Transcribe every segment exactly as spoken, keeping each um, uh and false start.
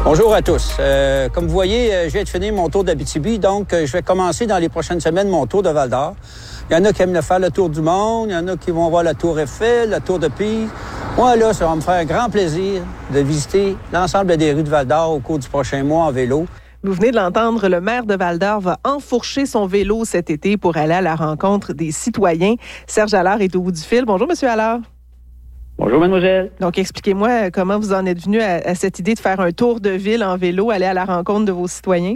Bonjour à tous. Euh, comme vous voyez, je viens de finir mon tour d'Abitibi, donc je vais commencer dans les prochaines semaines mon tour de Val-d'Or. Il y en a qui aiment le faire le tour du monde, il y en a qui vont voir la tour Eiffel, la tour de Pise. Moi, là, ça va me faire un grand plaisir de visiter l'ensemble des rues de Val-d'Or au cours du prochain mois en vélo. Vous venez de l'entendre, le maire de Val-d'Or va enfourcher son vélo cet été pour aller à la rencontre des citoyens. Serge Allard est au bout du fil. Bonjour, Monsieur Allard. Bonjour, mademoiselle. Donc, expliquez-moi comment vous en êtes venu à, à cette idée de faire un tour de ville en vélo, aller à la rencontre de vos citoyens?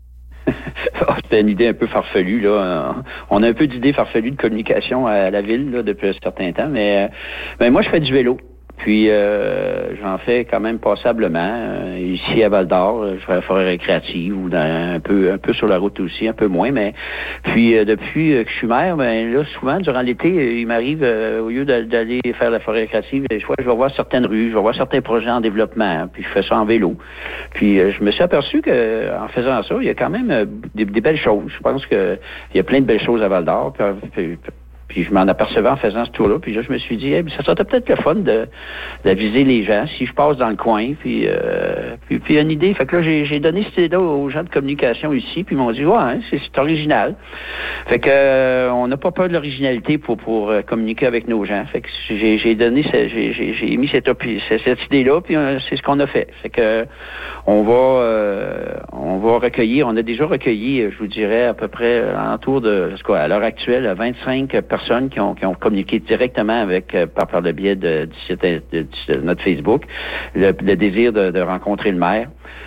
C'était une idée un peu farfelue, là. On a un peu d'idées farfelues de communication à la ville, là, depuis un certain temps, mais, mais moi, je fais du vélo. Puis, euh, j'en fais quand même passablement. Euh, ici, à Val-d'Or, je fais la forêt récréative ou dans, un peu un peu sur la route aussi, un peu moins. Mais puis, euh, depuis que je suis maire, ben là, souvent, durant l'été, il m'arrive, euh, au lieu d'aller faire la forêt récréative, je vois, je vais voir certaines rues, je vais voir certains projets en développement, hein, puis je fais ça en vélo. Puis, euh, je me suis aperçu que en faisant ça, il y a quand même euh, des, des belles choses. Je pense que il y a plein de belles choses à Val-d'Or. Puis, puis, Puis je m'en apercevais en faisant ce tour-là. Puis là, je me suis dit, hey, ça serait peut-être le fun de d'aviser les gens si je passe dans le coin. Puis euh, puis, puis une idée. Fait que là, j'ai, j'ai donné cette idée-là aux gens de communication ici. Puis ils m'ont dit, ouais, hein, c'est, c'est original. Fait que euh, on n'a pas peur de l'originalité pour pour euh, communiquer avec nos gens. Fait que j'ai, j'ai donné, ce, j'ai, j'ai, j'ai mis cette, cette idée-là. Puis euh, c'est ce qu'on a fait. Fait que on va euh, on va recueillir. On a déjà recueilli, je vous dirais, à peu près autour de quoi, à l'heure actuelle, vingt-cinq personnes qui ont, qui ont communiqué directement avec euh, par, par le biais de, de, de, de, de notre Facebook, le, le désir de, de rencontrer le maire.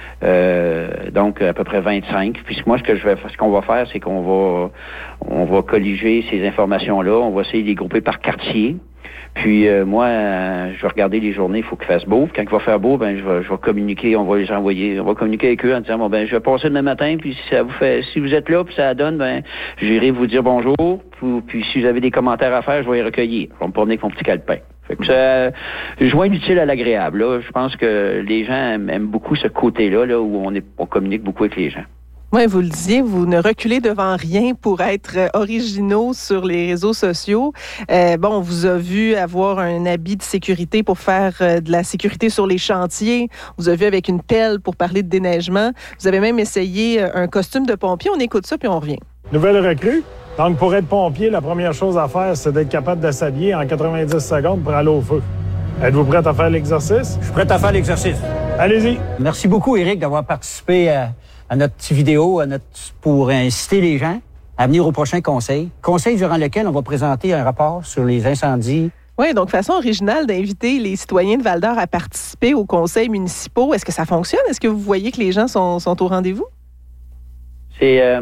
Euh, donc à peu près vingt-cinq. Puis moi, ce que je vais, ce qu'on va faire, c'est qu'on va, on va colliger ces informations-là. On va essayer de les grouper par quartier. Puis euh, moi, euh, je vais regarder les journées, il faut qu'il fasse beau. Puis quand il va faire beau, ben je vais, je vais communiquer, on va les envoyer, on va communiquer avec eux en disant bon ben je vais passer demain matin, puis si ça vous fait, si vous êtes là, puis ça donne, ben j'irai vous dire bonjour. Puis, puis si vous avez des commentaires à faire, je vais les recueillir. Je vais me promener avec mon petit calepin. Fait que ça, je joins l'utile à l'agréable. Là, je pense que les gens aiment, aiment beaucoup ce côté-là, là où on est, on communique beaucoup avec les gens. Oui, vous le disiez, vous ne reculez devant rien pour être originaux sur les réseaux sociaux. Euh, bon, on vous a vu avoir un habit de sécurité pour faire euh, de la sécurité sur les chantiers. On vous a vu avec une pelle pour parler de déneigement. Vous avez même essayé un costume de pompier. On écoute ça, puis on revient. Nouvelle recrue. Donc, pour être pompier, la première chose à faire, c'est d'être capable de s'habiller en quatre-vingt-dix secondes pour aller au feu. Êtes-vous prête à faire l'exercice? Je suis prêt à faire l'exercice. Allez-y. Merci beaucoup, Éric, d'avoir participé à, à notre petite vidéo à notre, pour inciter les gens à venir au prochain conseil. Conseil durant lequel on va présenter un rapport sur les incendies. Oui, donc façon originale d'inviter les citoyens de Val-d'Or à participer aux conseils municipaux. Est-ce que ça fonctionne? Est-ce que vous voyez que les gens sont, sont au rendez-vous? C'est... Euh...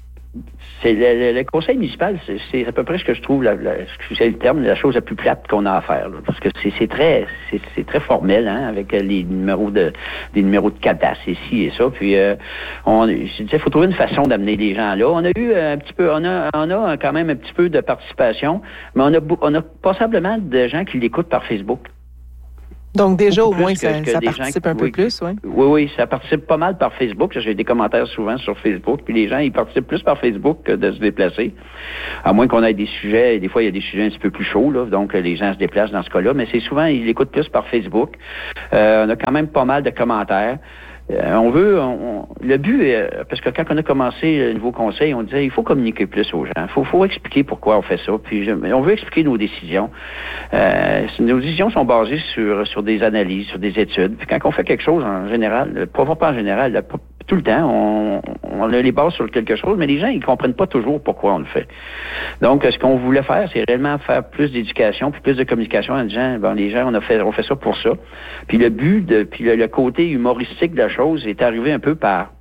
C'est le, le, le conseil municipal, c'est, c'est à peu près ce que je trouve, la, la, excusez le terme, la chose la plus plate qu'on a à faire. Là, parce que c'est, c'est très c'est, c'est très formel, hein, avec les numéros de des numéros de cadastre ici et ça. Puis euh, on je disais, faut trouver une façon d'amener les gens là. On a eu un petit peu, on a on a quand même un petit peu de participation, mais on a on a passablement de gens qui l'écoutent par Facebook. Donc déjà, au moins, que, ça, que ça participe qui, un peu oui, plus, oui? Oui, oui, ça participe pas mal par Facebook. J'ai des commentaires souvent sur Facebook, puis les gens, ils participent plus par Facebook que de se déplacer. À moins qu'on ait des sujets, des fois, il y a des sujets un petit peu plus chauds, là, donc les gens se déplacent dans ce cas-là, mais c'est souvent, ils l'écoutent plus par Facebook. Euh, on a quand même pas mal de commentaires. Euh, on veut, on, le but, euh, parce que quand on a commencé le nouveau conseil, on disait il faut communiquer plus aux gens, il faut, faut expliquer pourquoi on fait ça, puis je, on veut expliquer nos décisions. Euh, nos décisions sont basées sur sur des analyses, sur des études, puis quand on fait quelque chose en général, pas, pas en général, là, tout le temps, on, on a les bases sur quelque chose, mais les gens, ils comprennent pas toujours pourquoi on le fait. Donc, ce qu'on voulait faire, c'est réellement faire plus d'éducation, puis plus de communication en disant, bon, les gens, on a fait, on fait ça pour ça. Puis le but, de, puis le, le côté humoristique de la chose est arrivé un peu par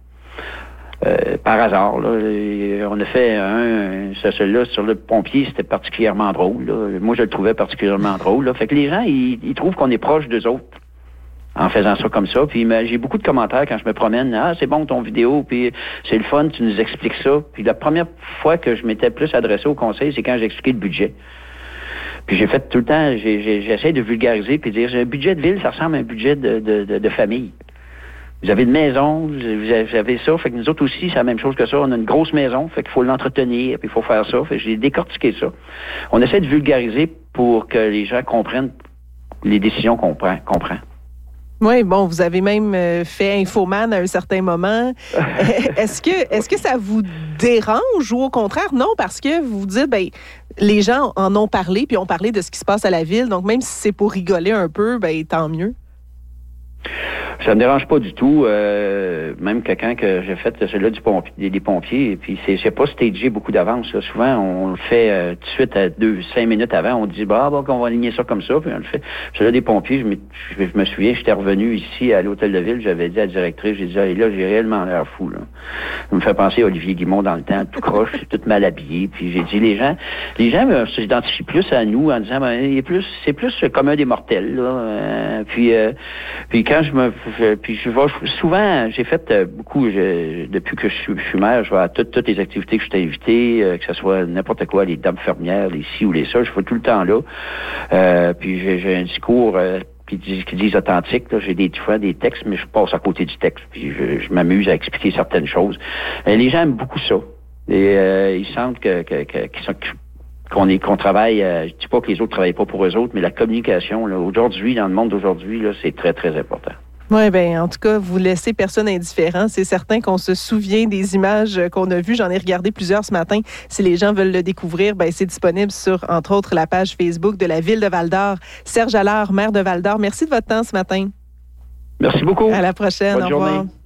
euh, par hasard. Là. On a fait un, celui-là sur le pompier, c'était particulièrement drôle. Là. Moi, je le trouvais particulièrement drôle. Là. Fait que les gens, ils, ils trouvent qu'on est proche d'eux autres en faisant ça comme ça. Puis j'ai beaucoup de commentaires quand je me promène. Ah, c'est bon ton vidéo, puis c'est le fun, tu nous expliques ça. Puis la première fois que je m'étais plus adressé au conseil, c'est quand j'ai expliqué le budget. Puis j'ai fait tout le temps, j'ai, j'ai, j'essaie de vulgariser puis de dire, un budget de ville, ça ressemble à un budget de, de, de, de famille. Vous avez une maison, vous avez ça, fait que nous autres aussi, c'est la même chose que ça. On a une grosse maison, fait qu'il faut l'entretenir, puis il faut faire ça. Fait que j'ai décortiqué ça. On essaie de vulgariser pour que les gens comprennent les décisions qu'on prend. Qu'on prend. Oui, bon, vous avez même fait Infoman à un certain moment. Est-ce que, est-ce que ça vous dérange ou au contraire, non, parce que vous vous dites, ben, les gens en ont parlé, puis ont parlé de ce qui se passe à la ville, donc même si c'est pour rigoler un peu, ben, tant mieux. Ça me dérange pas du tout. Euh, même que quand que j'ai fait celui-là du pompier, des, des pompiers, et puis c'est, c'est pas stagé beaucoup d'avance. Là. Souvent, on le fait euh, tout de suite à deux, cinq minutes avant. On dit bah bon, qu'on va aligner ça comme ça, puis on le fait. Celui-là des pompiers, je me, je, je me souviens, j'étais revenu ici à l'hôtel de ville, j'avais dit à la directrice, j'ai dit ah, là, j'ai réellement l'air fou. Là. Ça me fait penser à Olivier Guimond dans le temps, tout croche, tout mal habillé. Puis j'ai dit les gens, les gens me s'identifient plus à nous en disant ben, il est plus, c'est plus comme un des mortels. Là. Euh, puis, euh, puis quand je me Je, puis je vais souvent, j'ai fait euh, beaucoup, je, depuis que je suis, je suis maire, je vais à toutes, toutes les activités que je t'ai invitées, euh, que ce soit n'importe quoi, les dames fermières, les ci ou les ça, je vais tout le temps là. Euh, puis j'ai, j'ai un discours euh, qui dit, qui disent authentique, là, j'ai des fois des textes, mais je passe à côté du texte, puis je, je m'amuse à expliquer certaines choses. Et les gens aiment beaucoup ça. Et euh, ils sentent que, que, que qu'ils sont qu'on est qu'on travaille, euh, je dis pas que les autres travaillent pas pour eux autres, mais la communication, là, aujourd'hui, dans le monde d'aujourd'hui, là, c'est très, très important. Oui, bien, en tout cas, vous laissez personne indifférent. C'est certain qu'on se souvient des images qu'on a vues. J'en ai regardé plusieurs ce matin. Si les gens veulent le découvrir, bien, c'est disponible sur, entre autres, la page Facebook de la Ville de Val-d'Or. Serge Allard, maire de Val-d'Or, merci de votre temps ce matin. Merci beaucoup. À la prochaine. Bonne Au revoir. journée.